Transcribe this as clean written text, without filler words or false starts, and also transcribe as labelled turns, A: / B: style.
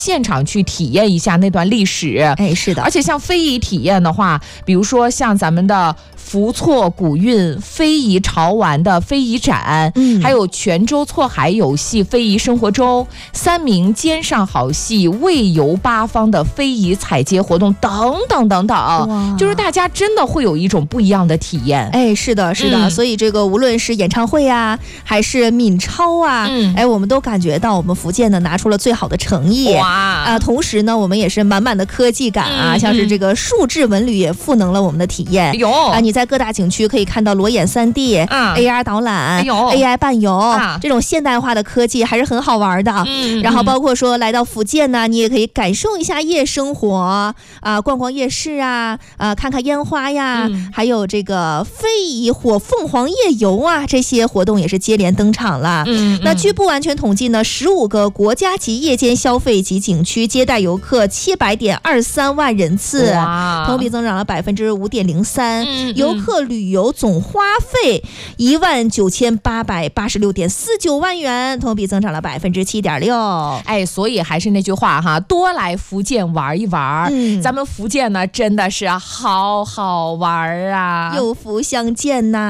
A: 现场去体验一下那段历史。
B: 哎，是的。
A: 而且像非遗体验的话，比如说像咱们的福错古韵非遗潮玩的非遗展，还有泉州错海有戏非遗生活周，3名肩上好戏味游八方的非遗采街活动等等等等，就是大家真的会有一种不一样的体验。
B: 哎，是的，是的。所以这个无论是演唱会啊，还是闽超啊，哎，我们都感觉到我们福建呢拿出了最好的诚意。同时呢，我们也是满满的科技感啊，像是这个数字文旅也赋能了我们的体验。你在各大景区可以看到裸眼3D、AR 导览、AI 伴游，这种现代化的科技还是很好玩的。然后包括说来到福建呢，你也可以感受一下夜生活啊，逛逛夜市啊，看看烟花呀，还有这个非遗火凤凰夜游啊，这些活动也是接连登场了。那据不完全统计呢，15个国家级夜间消费级景区接待游客700.23万人次，同比增长了5.03%。游客旅游总花费19886.49万元，同比增长了7.6%。
A: 哎，所以还是那句话哈，多来福建玩一玩。咱们福建呢，真的是好好玩啊，
B: 有福相见呐。